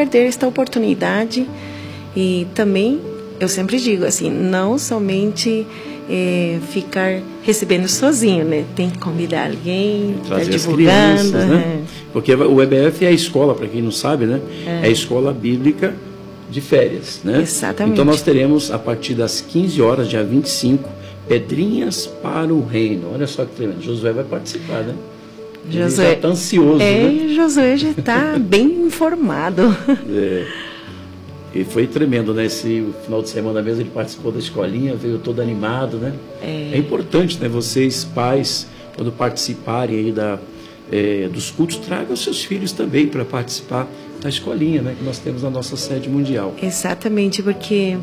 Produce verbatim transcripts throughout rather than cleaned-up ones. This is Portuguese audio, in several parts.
perder esta oportunidade. E também, eu sempre digo assim, não somente é, ficar recebendo sozinho, né? Tem que convidar alguém, tá divulgando. Crianças, né? É. Porque o E B F é a escola, para quem não sabe, né? É. é a escola bíblica de férias, né? Exatamente. Então nós teremos, a partir das quinze horas, dia vinte e cinco, Pedrinhas para o Reino. Olha só que tremendo. Josué vai participar, né? Josué já está ansioso, é, né? Josué já está bem informado. É. E foi tremendo, né? Esse final de semana mesmo ele participou da escolinha, veio todo animado, né? É, é importante, né? Vocês, pais, quando participarem aí da, é, dos cultos, tragam os seus filhos também para participar da escolinha, né? Que nós temos na nossa sede mundial. Exatamente, porque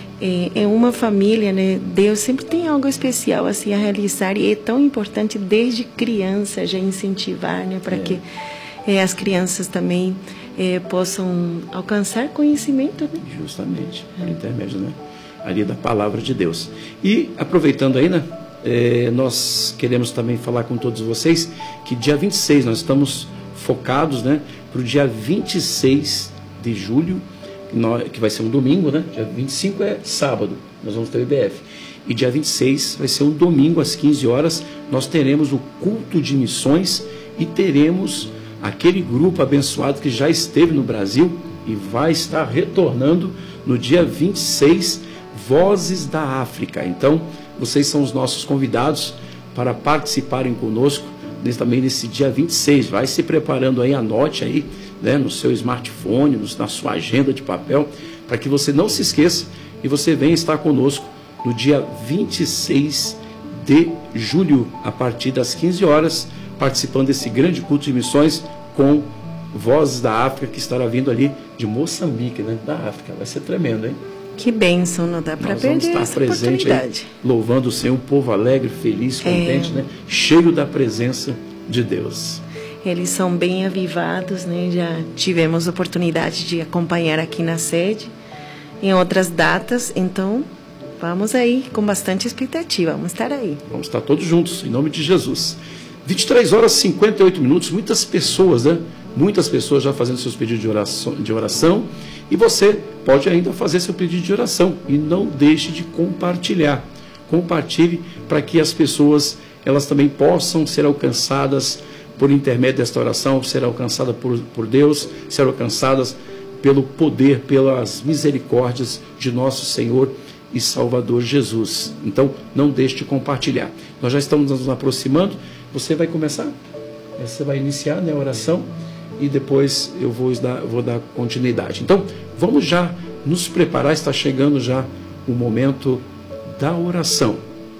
é, é uma família, né? Deus sempre tem algo especial assim a realizar e é tão importante desde criança já incentivar, né? Para é. que é, as crianças também É, possam alcançar conhecimento, né? Justamente, por intermédio, né? Ali da palavra de Deus. E aproveitando aí, né? É, nós queremos também falar com todos vocês que dia vinte e seis nós estamos focados, né? Para o dia vinte e seis de julho, que, nós, que vai ser um domingo, né? Dia vinte e cinco é sábado, nós vamos ter o I B F. E dia vinte e seis vai ser um domingo às quinze horas, nós teremos o culto de missões e teremos aquele grupo abençoado que já esteve no Brasil e vai estar retornando no dia vinte e seis, Vozes da África. Então, vocês são os nossos convidados para participarem conosco nesse, também nesse dia vinte e seis. Vai se preparando aí, anote aí, né, no seu smartphone, no, na sua agenda de papel, para que você não se esqueça e você venha estar conosco no dia vinte e seis de julho, a partir das quinze horas, participando desse grande culto de missões com Vozes da África, que estará vindo ali de Moçambique, né, da África. Vai ser tremendo, hein? Que bênção, não dá para perder estar essa presente oportunidade. Aí, louvando o Senhor, um povo alegre, feliz, contente, é. né, cheio da presença de Deus. Eles são bem avivados, né? Já tivemos oportunidade de acompanhar aqui na sede, em outras datas, então vamos aí com bastante expectativa, vamos estar aí. Vamos estar todos juntos, em nome de Jesus. vinte e três horas e cinquenta e oito minutos, muitas pessoas, né? Muitas pessoas já fazendo seus pedidos de oração, de oração, e você pode ainda fazer seu pedido de oração e não deixe de compartilhar. Compartilhe para que as pessoas, elas também possam ser alcançadas por intermédio desta oração, ser alcançadas por, por Deus, ser alcançadas pelo poder, pelas misericórdias de nosso Senhor e Salvador Jesus. Então, não deixe de compartilhar. Nós já estamos nos aproximando. Você vai começar, você vai iniciar, né, a oração e depois eu vou dar, vou dar continuidade. Então, vamos já nos preparar, está chegando já o momento da oração.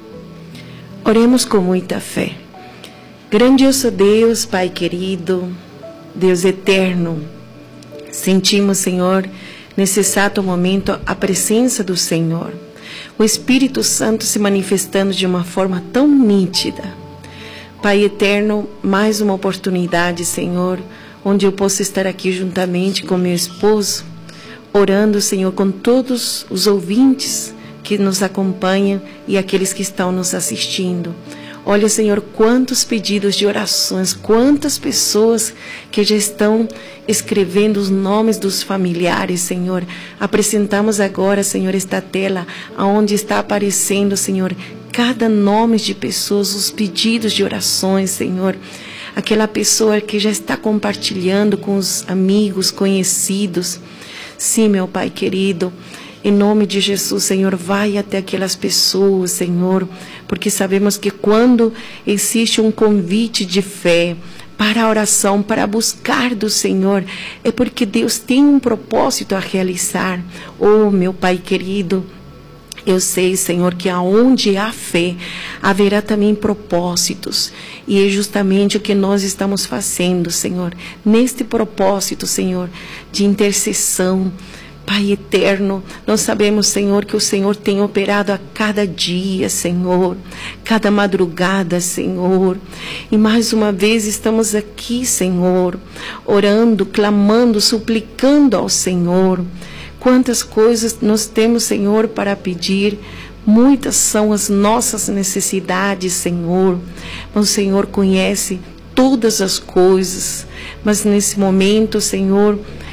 Oremos com muita fé. Grandioso Deus, Pai querido, Deus eterno, sentimos, Senhor, nesse exato momento a presença do Senhor, o Espírito Santo se manifestando de uma forma tão nítida. Pai eterno, mais uma oportunidade, Senhor, onde eu posso estar aqui juntamente com meu esposo, orando, Senhor, com todos os ouvintes que nos acompanham e aqueles que estão nos assistindo. Olha, Senhor, quantos pedidos de orações, quantas pessoas que já estão escrevendo os nomes dos familiares, Senhor. Apresentamos agora, Senhor, esta tela, onde está aparecendo, Senhor, cada nome de pessoas, os pedidos de orações, Senhor. Aquela pessoa que já está compartilhando com os amigos, conhecidos. Sim, meu Pai querido, em nome de Jesus, Senhor, vai até aquelas pessoas, Senhor, porque sabemos que quando existe um convite de fé para a oração, para buscar do Senhor, é porque Deus tem um propósito a realizar. Oh, meu Pai querido, eu sei, Senhor, que aonde há fé, haverá também propósitos. E é justamente o que nós estamos fazendo, Senhor, neste propósito, Senhor, de intercessão. Pai eterno, nós sabemos, Senhor, que o Senhor tem operado a cada dia, Senhor, cada madrugada, Senhor. E mais uma vez estamos aqui, Senhor, orando, clamando, suplicando ao Senhor. Quantas coisas nós temos, Senhor, para pedir. Muitas são as nossas necessidades, Senhor. Mas o Senhor conhece todas as coisas. Mas nesse momento, Senhor,